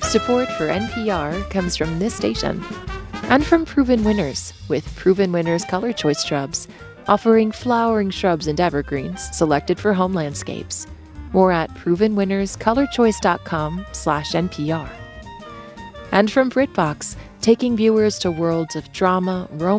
Support for NPR comes from this station and from Proven Winners with Proven Winners Color Choice Shrubs, offering flowering shrubs and evergreens selected for home landscapes. More at provenwinnerscolorchoice.com/NPR. And from BritBox, taking viewers to worlds of drama, romance,